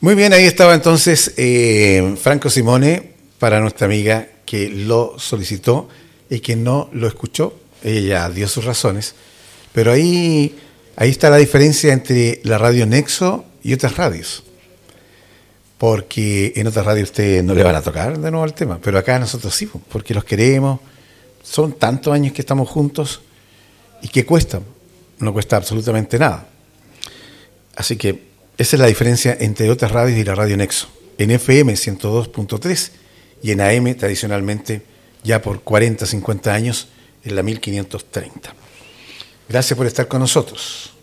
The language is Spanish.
Muy bien, ahí estaba entonces Franco Simone para nuestra amiga que lo solicitó y que no lo escuchó. Ella dio sus razones, pero ahí está la diferencia entre la radio Nexo y otras radios. Porque en otras radios ustedes no le van a tocar de nuevo el tema, pero acá nosotros sí, porque los queremos. Son tantos años que estamos juntos y que cuesta, no cuesta absolutamente nada. Así que esa es la diferencia entre otras radios y la radio Nexo. En FM 102.3 y en AM tradicionalmente ya por 40, 50 años en la 1530. Gracias por estar con nosotros.